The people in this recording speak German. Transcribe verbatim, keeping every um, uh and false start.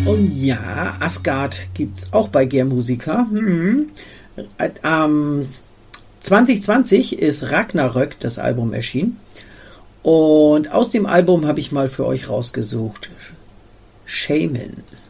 Und ja, Asgard gibt's auch bei Gearmusica. Hm. Ähm, zwanzig zwanzig ist Ragnarök, das Album, erschienen. Und aus dem Album habe ich mal für euch rausgesucht Shaman.